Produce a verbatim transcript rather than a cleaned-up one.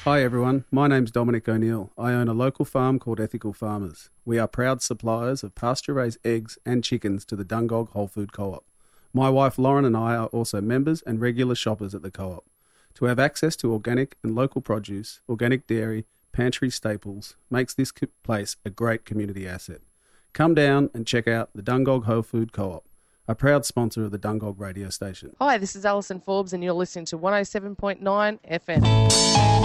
Hi everyone, my name's Dominic O'Neill. I own a local farm called Ethical Farmers. We are proud suppliers of pasture-raised eggs and chickens to the Dungog Whole Food Co-op. My wife Lauren and I are also members and regular shoppers at the co-op. To have access to organic and local produce, organic dairy, pantry staples makes this place a great community asset. Come down and check out the Dungog Whole Food Co-op, a proud sponsor of the Dungog radio station. Hi, this is Alison Forbes and you're listening to one oh seven point nine F M.